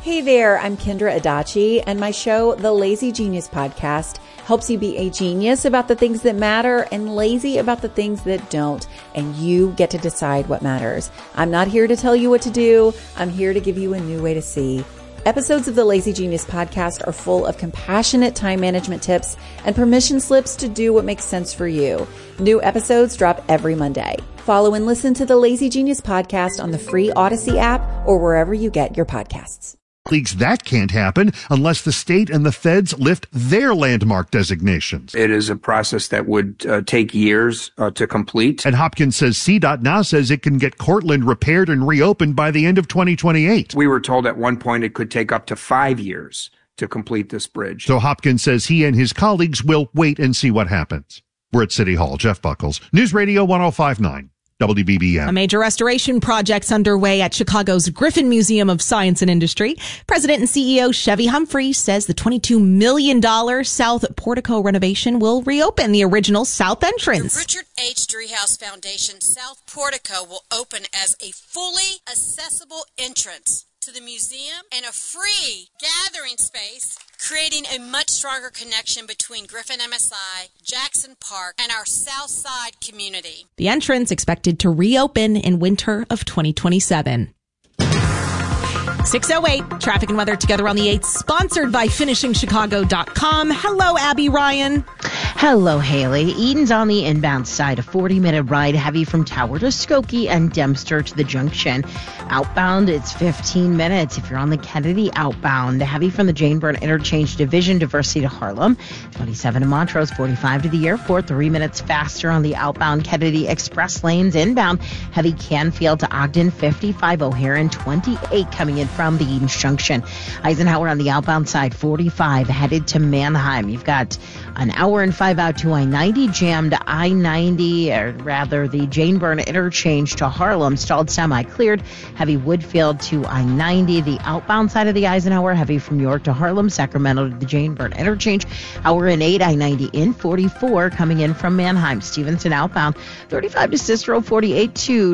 Hey there, I'm Kendra Adachi, and my show, The Lazy Genius Podcast, helps you be a genius about the things that matter and lazy about the things that don't, and you get to decide what matters. I'm not here to tell you what to do. I'm here to give you a new way to see. Episodes of the Lazy Genius Podcast are full of compassionate time management tips and permission slips to do what makes sense for you. New episodes drop every Monday. Follow and listen to the Lazy Genius Podcast on the free Odyssey app or wherever you get your podcasts. That can't happen unless the state and the feds lift their landmark designations. It is a process that would take years to complete. And Hopkins says CDOT now says it can get Cortland repaired and reopened by the end of 2028. We were told at one point it could take up to 5 years to complete this bridge. So Hopkins says he and his colleagues will wait and see what happens. We're at City Hall. Jeff Buckles, News Radio 105.9. WBBM. A major restoration project's underway at Chicago's Griffin Museum of Science and Industry. President and CEO Chevy Humphrey says the $22 million South Portico renovation will reopen the original South entrance. The Richard H. Driehaus Foundation South Portico will open as a fully accessible entrance to the museum and a free gathering space, creating a much stronger connection between Griffin MSI, Jackson Park, and our South Side community. The entrance expected to reopen in winter of 2027. 6:08, traffic and weather together on the 8th, sponsored by finishingchicago.com. Hello, Abby Ryan. Hello, Haley. Eden's on the inbound side, a 40-minute ride heavy from Tower to Skokie and Dempster to the junction. Outbound, it's 15 minutes. If you're on the Kennedy outbound, heavy from the Jane Byrne Interchange Division, Diversity to Harlem, 27 to Montrose, 45 to the airport, 3 minutes faster on the outbound Kennedy Express lanes. Inbound, heavy Canfield to Ogden, 55 O'Hare, and 28 coming in from the Eden's Junction. Eisenhower on the outbound side, 45 headed to Manheim. You've got an hour and 5 out to I-90, jammed I-90, or rather the Jane Byrne Interchange to Harlem, stalled semi-cleared. Heavy Woodfield to I-90, the outbound side of the Eisenhower, heavy from York to Harlem, Sacramento to the Jane Byrne Interchange. Hour and 8, I-90 in, 44 coming in from Manheim. Stevenson outbound, 35 to Cicero, 48 to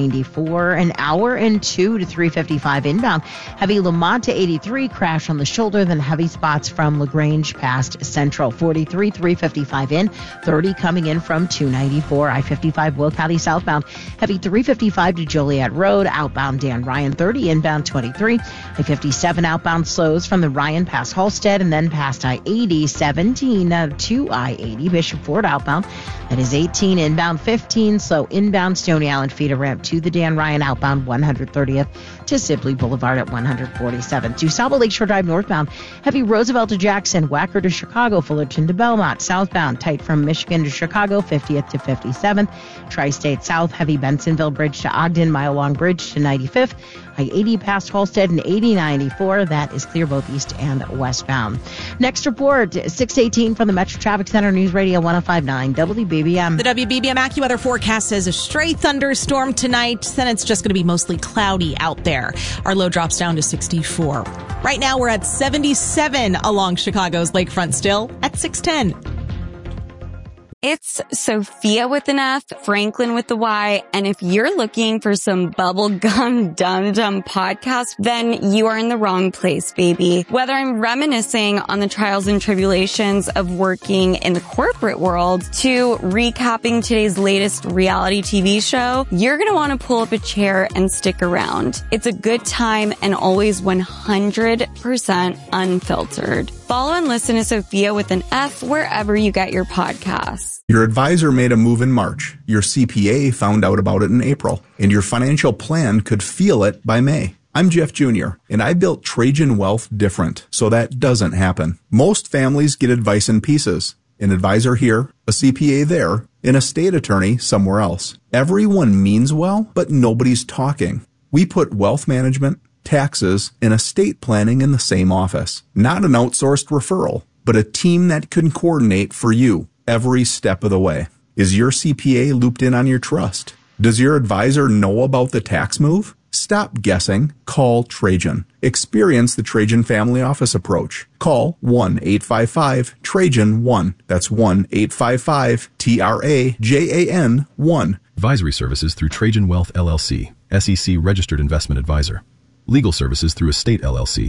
294, an hour and 2 to 355 inbound. Heavy Lamont to 83, crash on the shoulder, then heavy spots from LaGrange past Central, 43, 355 in, 30 coming in from 294. I-55 Will County southbound, heavy 355 to Joliet Road, outbound Dan Ryan, 30 inbound 23. I-57 outbound slows from the Ryan past Halstead and then past I-80, 17 to I-80 Bishop Ford outbound. That is 18 inbound, 15 slow inbound Stony Island feeder ramp to the Dan Ryan outbound 130th to Sibley Boulevard at 147. To Sauble Lakeshore Drive northbound, heavy Roosevelt to Jackson, Wacker to Chicago, Fullerton to Belmont, southbound tight from Michigan to Chicago, 50th to 57th. Tri-State South, heavy Bensonville Bridge to Ogden, Mile Long Bridge to 95th. I-80 past Halstead and 80-94. That is clear both east and westbound. Next report, 6:18 from the Metro Traffic Center, News Radio 105.9 WBBM. The WBBM AccuWeather forecast says a stray thunderstorm tonight. Then it's just going to be mostly cloudy out there. Our low drops down to 64. Right now we're at 77 along Chicago's lakefront still at 610. It's Sophia with an F, Franklin with the Y, and if you're looking for some bubblegum dum-dum podcast, then you are in the wrong place, baby. Whether I'm reminiscing on the trials and tribulations of working in the corporate world to recapping today's latest reality TV show, you're going to want to pull up a chair and stick around. It's a good time and always 100% unfiltered. Follow and listen to Sophia with an F wherever you get your podcasts. Your advisor made a move in March, your CPA found out about it in April, and your financial plan could feel it by May. I'm Jeff Jr., and I built Trajan Wealth different, so that doesn't happen. Most families get advice in pieces. An advisor here, a CPA there, an estate attorney somewhere else. Everyone means well, but nobody's talking. We put wealth management, taxes, and estate planning in the same office. Not an outsourced referral, but a team that can coordinate for you every step of the way. Is your CPA looped in on your trust? Does your advisor know about the tax move? Stop guessing. Call Trajan. Experience the Trajan Family Office approach. Call 1-855-TRAJAN-1. That's 1-855-TRAJAN-1. Advisory services through Trajan Wealth LLC, SEC registered investment advisor. Legal services through Estate LLC,